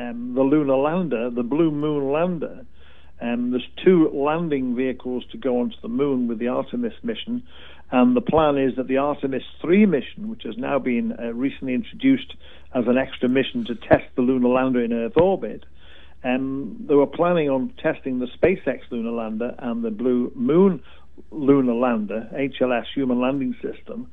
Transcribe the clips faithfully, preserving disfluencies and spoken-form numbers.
um, the lunar lander, the Blue Moon lander. Um, there's two landing vehicles to go onto the moon with the Artemis mission, and the plan is that the Artemis three mission, which has now been uh, recently introduced as an extra mission to test the lunar lander in Earth orbit, um, they were planning on testing the SpaceX lunar lander and the Blue Moon lunar lander, H L S, Human Landing System,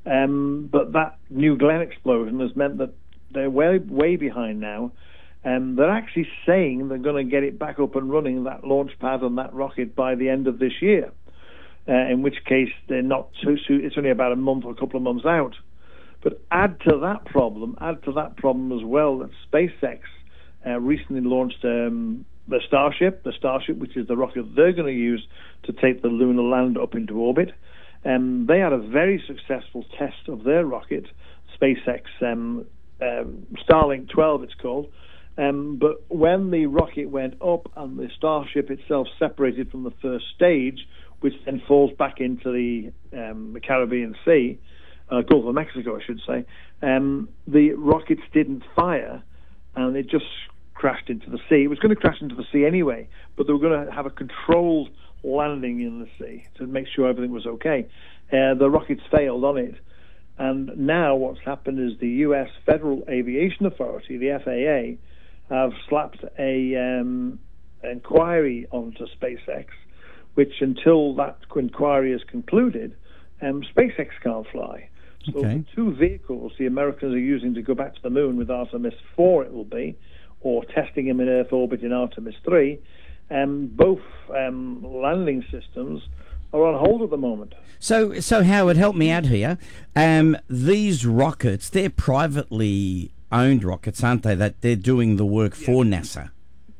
um, but that New Glenn explosion has meant that they're way, way behind now. Um, they're actually saying they're going to get it back up and running, that launch pad and that rocket, by the end of this year. Uh, in which case they're not too soon. It's only about a month or a couple of months out. But add to that problem, add to that problem as well that SpaceX uh, recently launched um, the Starship, the Starship, which is the rocket they're going to use to take the lunar lander up into orbit. Um, they had a very successful test of their rocket, SpaceX um, um, Starlink twelve, it's called. Um, but when the rocket went up and the Starship itself separated from the first stage, which then falls back into the, um, the Caribbean Sea, uh, Gulf of Mexico, I should say, um, the rockets didn't fire, and it just crashed into the sea. It was going to crash into the sea anyway, but they were going to have a controlled landing in the sea to make sure everything was okay. Uh, the rockets failed on it, and now what's happened is the U S Federal Aviation Authority, the F A A, have slapped a um, inquiry onto SpaceX, which until that inquiry is concluded, um, SpaceX can't fly. So okay. the two vehicles the Americans are using to go back to the moon with Artemis four, it will be, or testing them in Earth orbit in Artemis three, um, both um, landing systems are on hold at the moment. So, so Howard, help me out here. Um, these rockets, they're privately owned rockets, aren't they? That they're doing the work yes. for NASA.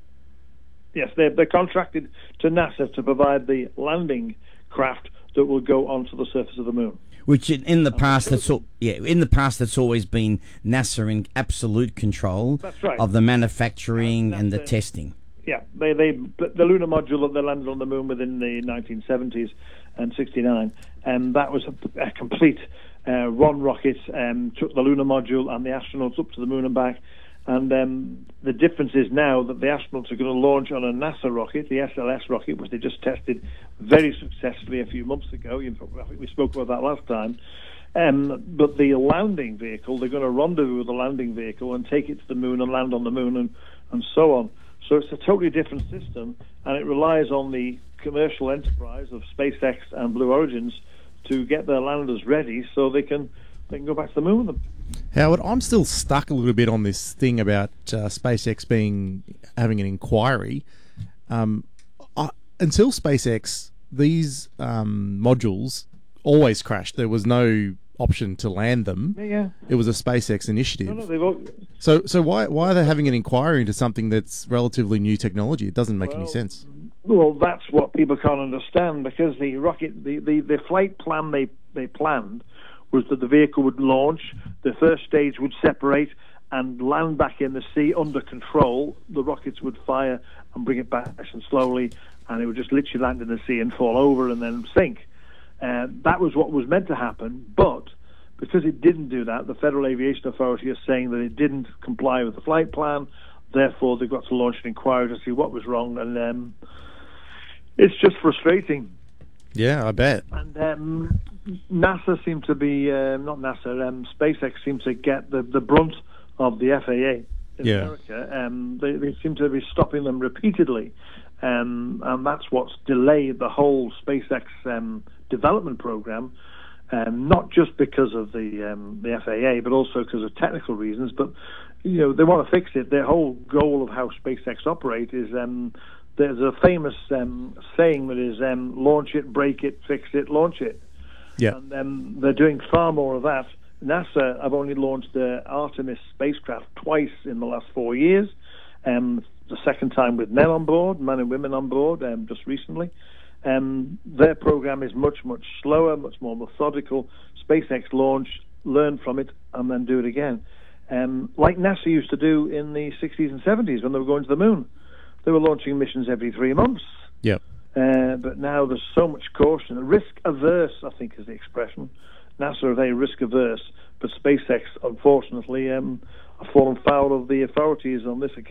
Yes, they're, they're contracted to NASA to provide the landing craft that will go onto the surface of the moon. Which in, in the past, that's all, yeah, in the past, that's always been NASA in absolute control That's right. of the manufacturing Uh, and the NASA testing. Yeah, they they the lunar module that they landed on the moon within the nineteen seventies and sixty-nine, and that was a, a complete uh, one rocket. Um, took the lunar module and the astronauts up to the moon and back. And um, the difference is now that the astronauts are going to launch on a NASA rocket, the S L S rocket, which they just tested very successfully a few months ago. I think we spoke about that last time. Um, but the landing vehicle, they're going to rendezvous with the landing vehicle and take it to the moon and land on the moon and, and so on. So it's a totally different system, and it relies on the commercial enterprise of SpaceX and Blue Origins to get their landers ready so they can they can go back to the moon with them. Howard, I'm still stuck a little bit on this thing about uh, SpaceX being having an inquiry. Um, I, until SpaceX, these um, modules always crashed. There was no option to land them. Yeah, yeah. It was a SpaceX initiative. No, no, they've all, So, so why why are they having an inquiry into something that's relatively new technology? It doesn't make well, any sense. Well, that's what people can't understand, because the rocket, the, the, the flight plan they, they planned was that the vehicle would launch, the first stage would separate and land back in the sea under control. The rockets would fire and bring it back nice and slowly, and it would just literally land in the sea and fall over and then sink. Uh, that was what was meant to happen, but because it didn't do that, the Federal Aviation Authority is saying that it didn't comply with the flight plan. Therefore, they've got to launch an inquiry to see what was wrong, and um, it's just frustrating. Yeah, I bet. And um, NASA seemed to be, uh, not NASA, um, SpaceX seemed to get the, the brunt of the F A A in Yeah. America. Um, they, they seem to be stopping them repeatedly, um, and that's what's delayed the whole SpaceX um, development program, um, not just because of the um, the F A A, but also because of technical reasons. But you know, they want to fix it. Their whole goal of how SpaceX operate is um, there's a famous um, saying that is um, launch it, break it, fix it, launch it. Yeah. And um, they're doing far more of that. NASA have only launched the Artemis spacecraft twice in the last four years. Um, the second time with men on board, men and women on board, um, just recently. Um, their program is much, much slower, much more methodical. SpaceX launch, learn from it, and then do it again. Um, like NASA used to do in the sixties and seventies when they were going to the moon. They were launching missions every three months. Yep. Uh, but now there's so much caution. Risk-averse, I think, is the expression. NASA are very risk-averse, but SpaceX, unfortunately, um, have fallen foul of the authorities on this occasion.